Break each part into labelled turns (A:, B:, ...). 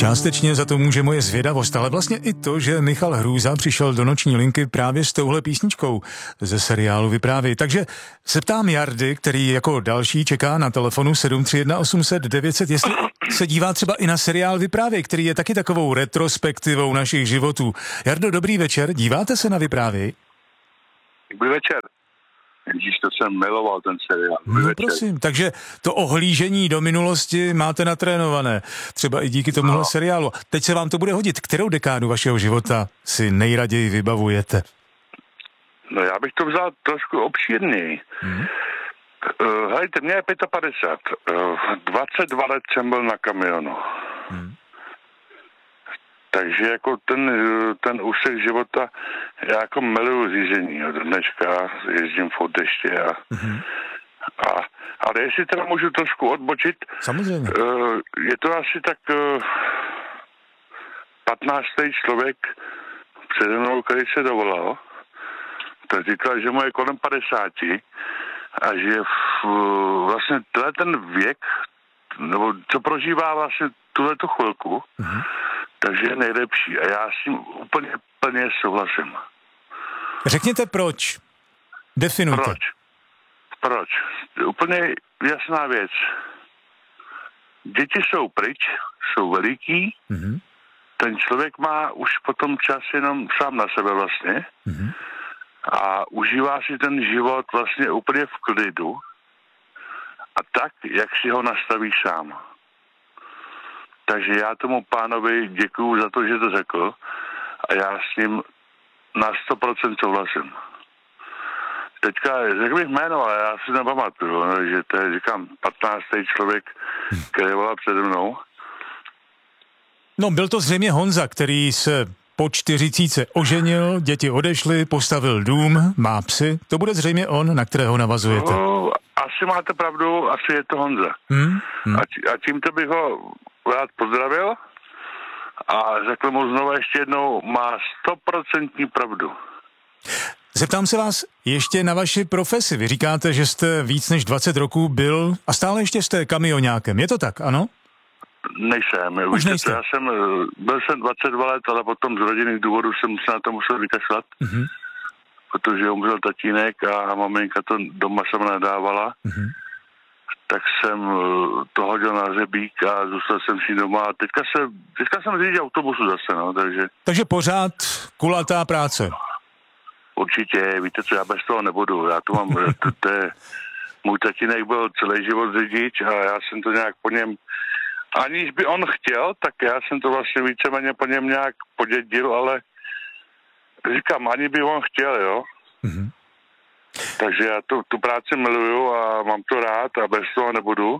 A: Částečně za to může moje zvědavost, ale vlastně i to, že Michal Hrůza přišel do noční linky právě s touhle písničkou ze seriálu Vyprávěj. Takže se ptám Jardy, který jako další čeká na telefonu 731 800 900, jestli se dívá třeba i na seriál Vyprávěj, který je taky takovou retrospektivou našich životů. Jardo, dobrý večer, díváte se na Vyprávěj?
B: Dobrý večer. Ježíš, to jsem miloval ten seriál.
A: No prosím, takže to ohlížení do minulosti máte natrénované. Třeba i díky tomuhle seriálu. Teď se vám to bude hodit. Kterou dekádu vašeho života si nejraději vybavujete?
B: No já bych to vzal trošku obšírněji. Hejte, mě je 55. 22 let jsem byl na kamionu. Takže jako ten úsek života, já jako miluju řízení. Do dneška jezdím furt ještě ale jestli teda můžu trošku odbočit.
A: Samozřejmě.
B: Je to asi tak 15. člověk přede mnou, který se dovolal. To říkal, že mu je kolem 50 a že vlastně ten věk, nebo co prožívá vlastně tuhletu chvilku, takže je nejlepší. A já s tím úplně plně souhlasím.
A: Řekněte proč. Definujte.
B: Proč? Úplně jasná věc. Děti jsou pryč, jsou veliký, ten člověk má už potom čas jenom sám na sebe vlastně a užívá si ten život vlastně úplně v klidu a tak, jak si ho nastaví sám. Takže já tomu pánovi děkuju za to, že to řekl a já s ním na 100% souhlasím. Teďka řekl bych jméno, ale já si nepamatuju, že to je, říkám, 15. člověk, který volal přede mnou.
A: No, byl to zřejmě Honza, který se po 40 oženil, děti odešly, postavil dům, má psy. To bude zřejmě on, na kterého navazujete.
B: No, asi máte pravdu, asi je to Honza. A tímto bych ho rád pozdravil a řekl mu znovu ještě jednou, má 100% pravdu.
A: Zeptám se vás ještě na vaši profesi. Vy říkáte, že jste víc než 20 roků byl a stále ještě jste kamioňákem. Je to tak, ano?
B: Nejsem.
A: Už nejste.
B: Byl jsem 22 let, ale potom z rodinných důvodů jsem se na to musel vykašlat, protože umřel tatínek a maminka to doma sama nedávala. Tak jsem to hodil na hřebík a zůstal jsem si doma a teďka jsem řidič autobusu zase, no, takže...
A: Takže pořád kulatá práce.
B: Určitě, víte co, já bez toho nebudu, já to mám, můj tatínek byl celý život řidič a já jsem to nějak po něm, aniž by on chtěl, tak já jsem to vlastně víceméně po něm nějak podědil, ale říkám, ani by on chtěl, jo. Takže já tu práci miluju a mám to rád a bez toho nebudu.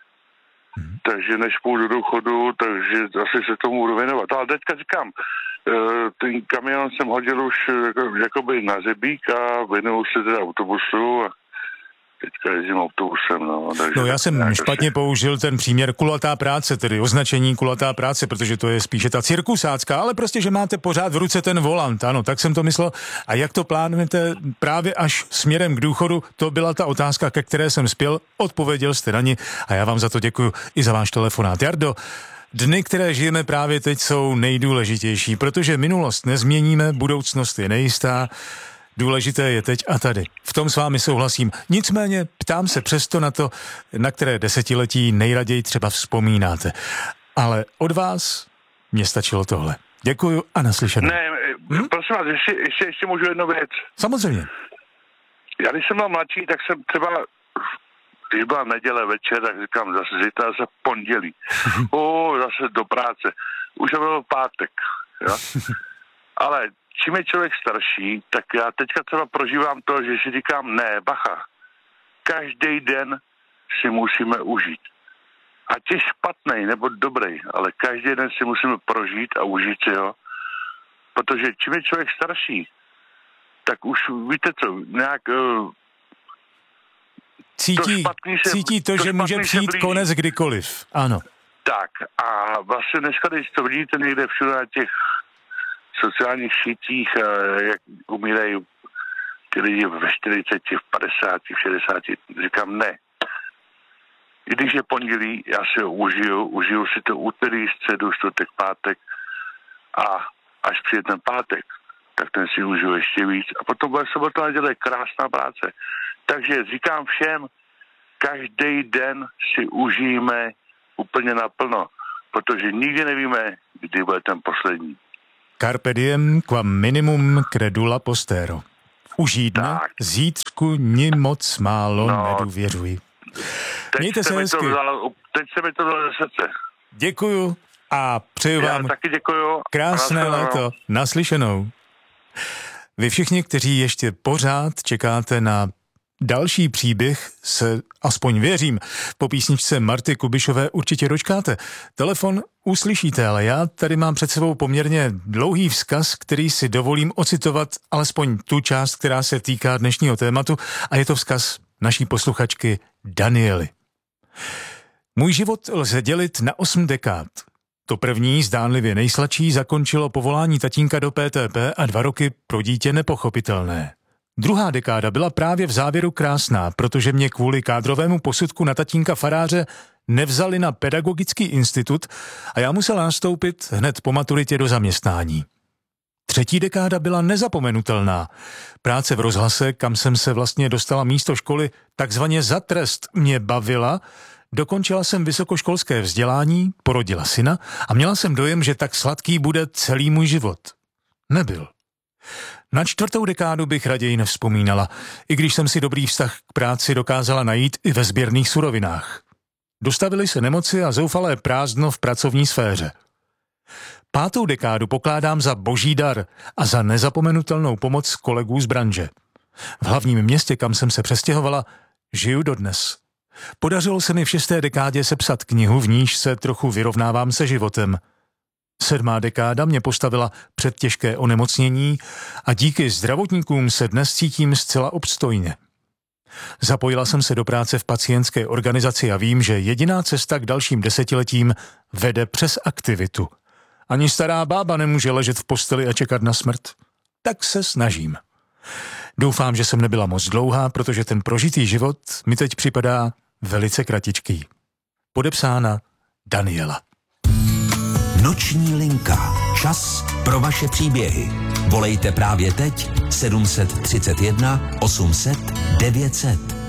B: Takže než půjdu do důchodu, takže asi se tomu budu věnovat. Ale teďka říkám, ten kamion jsem hodil už jakoby na řebík a věnuju se teda autobusu a teďka jezdím autobusem.
A: No já jsem špatně použil ten příměr kulatá práce, tedy označení kulatá práce, protože to je spíše ta cirkusácká, ale prostě, že máte pořád v ruce ten volant, ano, tak jsem to myslel. A jak to plánujete právě až směrem k důchodu, to byla ta otázka, ke které jsem spěl, odpověděl jste na ni a já vám za to děkuju i za váš telefonát. Jardo, dny, které žijeme právě teď, jsou nejdůležitější, protože minulost nezměníme, budoucnost je nejistá. Důležité je teď a tady. V tom s vámi souhlasím. Nicméně ptám se přesto na to, na které desetiletí nejraději třeba vzpomínáte. Ale od vás mě stačilo tohle. Děkuju a naslyšenou.
B: Ne, prosím vás, ještě můžu jednu věc.
A: Samozřejmě.
B: Já když jsem byl mladší, tak jsem třeba, když byla neděle večer, tak říkám zase pondělí. Zase do práce. Už to byl pátek. Jo? Ale čím je člověk starší, tak já teďka třeba prožívám to, že si říkám, ne, bacha, každý den si musíme užít. Ať je špatnej nebo dobrý, ale každý den si musíme prožít a užít si ho. Protože čím je člověk starší, tak už víte co, nějak...
A: Cítí to, že může přijít konec kdykoliv, ano.
B: Tak a vlastně dneska, když to vidíte někde všude na těch sociálních sítích, jak umírají lidi ve 40, v 50, v 60, říkám ne. I když je pondělí, já si ho užiju si to úterý, středu, čtvrtek, pátek a až přijde ten pátek, tak ten si užiju ještě víc. A potom bude sobota, neděle, krásná práce. Takže říkám všem, každý den si užijeme úplně naplno, protože nikdy nevíme, kdy bude ten poslední.
A: Carpe diem quam minimum credula postero. Užij dne, zítřku ni moc málo nedůvěřuj. Mějte se hezky.
B: Teď se mi to dalo ze srdce.
A: Děkuju a přeju vám
B: taky děkuju.
A: Krásné léto. Naslyšenou. Vy všichni, kteří ještě pořád čekáte na další příběh, se aspoň věřím, po písničce Marty Kubišové určitě dočkáte. Telefon uslyšíte, ale já tady mám před sebou poměrně dlouhý vzkaz, který si dovolím ocitovat alespoň tu část, která se týká dnešního tématu, a je to vzkaz naší posluchačky Daniely. Můj život lze dělit na 8 dekád. To první, zdánlivě nejsladší, zakončilo povolání tatínka do PTP a 2 roky pro dítě nepochopitelné. Druhá dekáda byla právě v závěru krásná, protože mě kvůli kádrovému posudku na tatínka faráře nevzali na pedagogický institut a já musel nastoupit hned po maturitě do zaměstnání. Třetí dekáda byla nezapomenutelná. Práce v rozhlase, kam jsem se vlastně dostala místo školy, takzvaně za trest, mě bavila. Dokončila jsem vysokoškolské vzdělání, porodila syna a měla jsem dojem, že tak sladký bude celý můj život. Nebyl. Na 4. dekádu bych raději nevzpomínala, i když jsem si dobrý vztah k práci dokázala najít i ve sběrných surovinách. Dostavily se nemoci a zoufalé prázdno v pracovní sféře. 5. dekádu pokládám za boží dar a za nezapomenutelnou pomoc kolegů z branže. V hlavním městě, kam jsem se přestěhovala, žiju dodnes. Podařilo se mi v 6. dekádě sepsat knihu, v níž se trochu vyrovnávám se životem. 7. dekáda mě postavila před těžké onemocnění a díky zdravotníkům se dnes cítím zcela obstojně. Zapojila jsem se do práce v pacientské organizaci a vím, že jediná cesta k dalším desetiletím vede přes aktivitu. Ani stará bába nemůže ležet v posteli a čekat na smrt. Tak se snažím. Doufám, že jsem nebyla moc dlouhá, protože ten prožitý život mi teď připadá velice kratičký. Podepsána Daniela.
C: Noční linka. Čas pro vaše příběhy. Volejte právě teď 731 800 900.